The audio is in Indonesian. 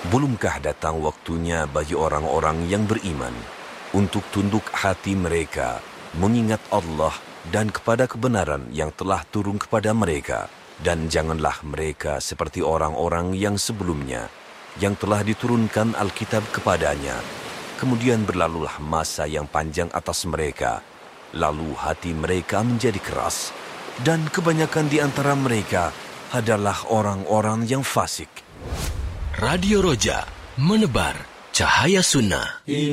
Belumkah datang waktunya bagi orang-orang yang beriman untuk tunduk hati mereka, mengingat Allah dan kepada kebenaran yang telah turun kepada mereka, dan janganlah mereka seperti orang-orang yang sebelumnya, yang telah diturunkan Alkitab kepadanya. Kemudian berlalulah masa yang panjang atas mereka, lalu hati mereka menjadi keras, dan kebanyakan di antara mereka adalah orang-orang yang fasik. Radio Roja, menebar cahaya sunnah.